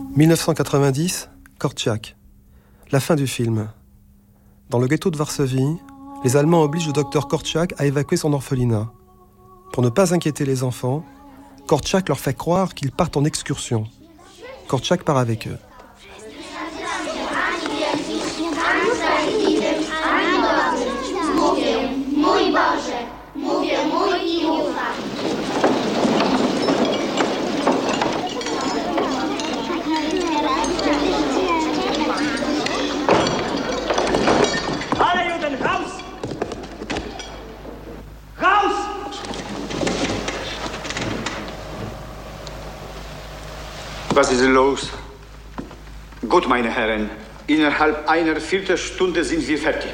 1990, Korczak. La fin du film. Dans le ghetto de Varsovie, les Allemands obligent le docteur Korczak à évacuer son orphelinat. Pour ne pas inquiéter les enfants, Korczak leur fait croire qu'ils partent en excursion. Korczak part avec eux. Was ist los? Gut, meine Herren. Innerhalb einer Viertelstunde sind wir fertig.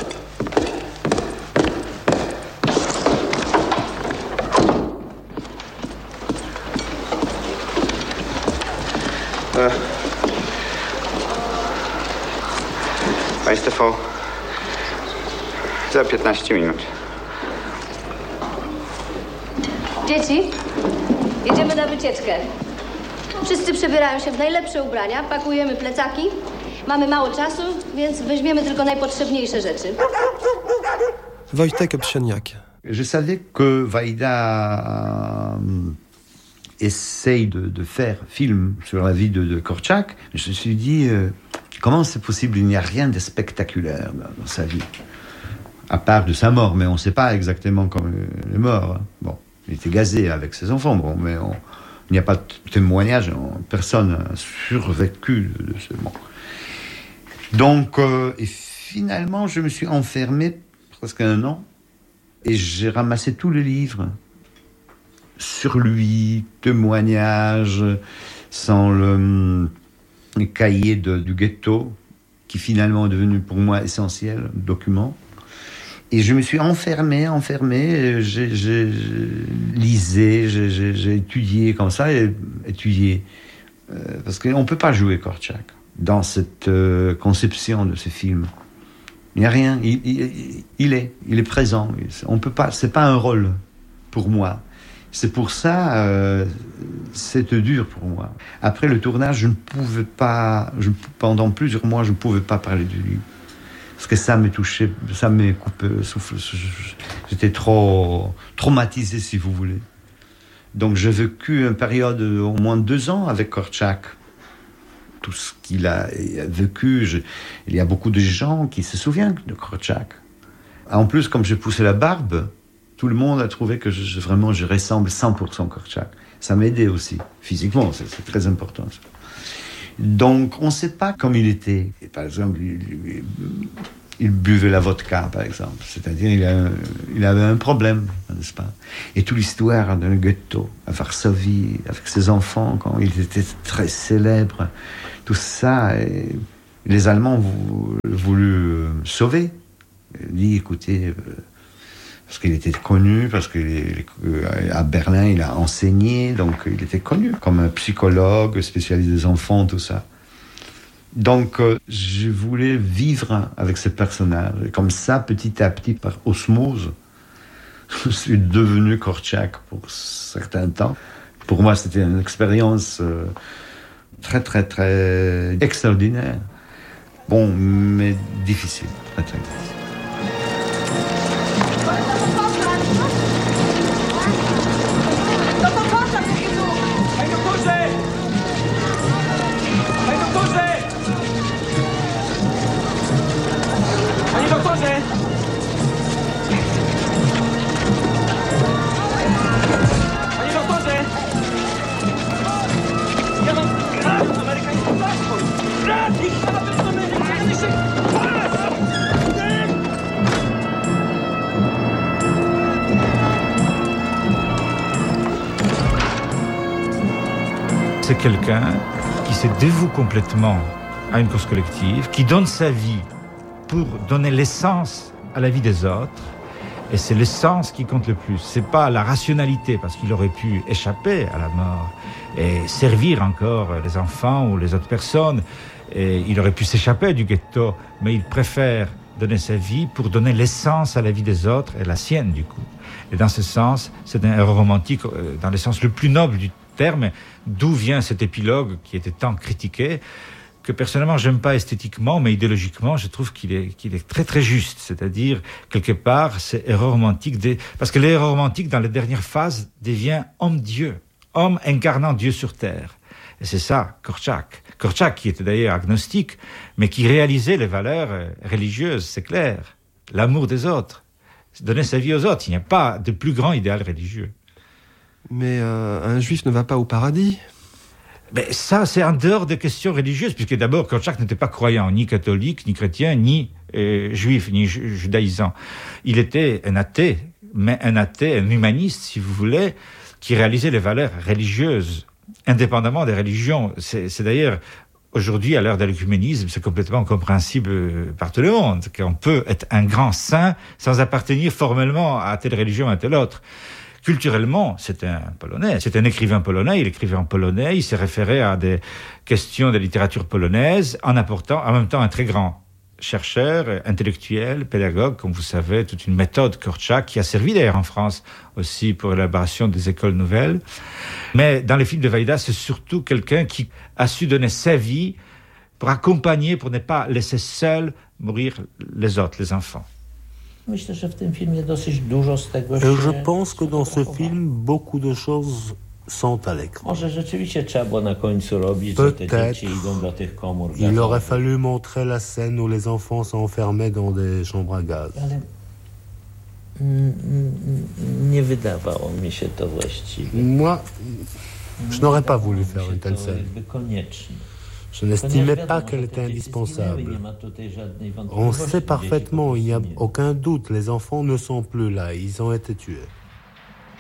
Państwo, za 15 minut. Dzieci, jedziemy na wycieczkę. Wszyscy przebierają się w najlepsze ubrania, pakujemy plecaki. Mamy mało czasu, więc weźmiemy tylko najpotrzebniejsze rzeczy. Wojtek Obsieniak. Je savais que Vaida essaye de faire film sur la vie de Korczak. Je me suis dit, comment c'est possible? Il n'y a rien de spectaculaire dans sa vie. À part de sa mort, mais on ne sait pas exactement comment il est mort. Bon, il était gazé avec ses enfants, bon, mais il n'y a pas de témoignage, personne n'a survécu de ce moment. Donc, et finalement, je me suis enfermé presque 1 an et j'ai ramassé tous les livres sur lui, témoignages, sans le cahier du ghetto, qui finalement est devenu pour moi essentiel, document. Et je me suis enfermé, j'ai lisé, j'ai étudié comme ça, parce qu'on ne peut pas jouer Korczak dans cette conception de ce film. Il n'y a rien, il est présent, on peut pas, c'est pas un rôle pour moi. C'est pour ça, c'était dur pour moi. Après le tournage, je ne pouvais pas, pendant plusieurs mois, je ne pouvais pas parler du livre. Parce que ça me touchait, ça me coupait le souffle. J'étais trop traumatisé, si vous voulez. Donc j'ai vécu une période au moins 2 ans avec Korczak. Tout ce qu'il a vécu, il y a beaucoup de gens qui se souviennent de Korczak. En plus, comme j'ai poussé la barbe, tout le monde a trouvé que je ressemble 100% à Korczak. Ça m'a aidé aussi, physiquement, c'est très important. Ça. Donc, on ne sait pas comme il était. Et par exemple, il buvait la vodka, par exemple. C'est-à-dire, il avait un problème, n'est-ce pas? Et toute l'histoire d'un ghetto à Varsovie, avec ses enfants, quand il était très célèbre, tout ça, et les Allemands ont voulu sauver. Il dit, écoutez, parce qu'il était connu, parce qu'à Berlin, il a enseigné, donc il était connu comme un psychologue spécialiste des enfants, tout ça. Donc, je voulais vivre avec ce personnage. Et comme ça, petit à petit, par osmose, je suis devenu Korczak pour certains temps. Pour moi, c'était une expérience très, très, très extraordinaire. Bon, mais difficile, très, très difficile. C'est quelqu'un qui se dévoue complètement à une cause collective, qui donne sa vie pour donner l'essence à la vie des autres. Et c'est l'essence qui compte le plus. C'est pas la rationalité, parce qu'il aurait pu échapper à la mort et servir encore les enfants ou les autres personnes. Et il aurait pu s'échapper du ghetto, mais il préfère donner sa vie pour donner l'essence à la vie des autres et la sienne, du coup. Et dans ce sens, c'est un héros romantique dans le sens le plus noble terme, d'où vient cet épilogue qui était tant critiqué, que personnellement j'aime pas esthétiquement, mais idéologiquement je trouve qu'il est très très juste. C'est-à-dire, quelque part, c'est héros romantique, parce que l'héros romantique, dans les dernières phases, devient homme-dieu, homme incarnant Dieu sur terre. Et c'est ça, Korczak. Korczak, qui était d'ailleurs agnostique, mais qui réalisait les valeurs religieuses, c'est clair. L'amour des autres, donner sa vie aux autres. Il n'y a pas de plus grand idéal religieux. Mais un juif ne va pas au paradis. Mais ça, c'est en dehors des questions religieuses, puisque d'abord, Korczak n'était pas croyant, ni catholique, ni chrétien, ni juif, ni judaïsant. Il était un athée, mais un athée, un humaniste, si vous voulez, qui réalisait les valeurs religieuses, indépendamment des religions. C'est d'ailleurs, aujourd'hui, à l'heure de l'œcuménisme, c'est complètement compréhensible par tout le monde, qu'on peut être un grand saint sans appartenir formellement à telle religion ou à telle autre. Culturellement, c'est un Polonais, c'est un écrivain polonais, il écrivait en polonais, il s'est référé à des questions de littérature polonaise, en apportant en même temps un très grand chercheur, intellectuel, pédagogue, comme vous savez, toute une méthode Korczak qui a servi d'ailleurs en France aussi pour l'élaboration des écoles nouvelles. Mais dans les films de Wajda, c'est surtout quelqu'un qui a su donner sa vie pour accompagner, pour ne pas laisser seuls mourir les autres, les enfants. Je pense que dans ce film, beaucoup de choses sont à l'écran. Peut-être, il aurait fallu montrer la scène où les enfants sont enfermés dans des chambres à gaz. Moi, je n'aurais pas voulu faire une telle scène. Je n'estimais pas qu'elle était indispensable. On sait parfaitement, il n'y a aucun doute, les enfants ne sont plus là, ils ont été tués.